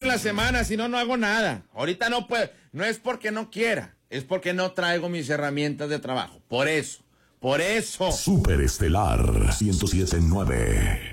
la semana, si no, no hago nada. Ahorita no puedo. No es porque no quiera, es porque no traigo mis herramientas de trabajo. Por eso. Superestelar 107.9.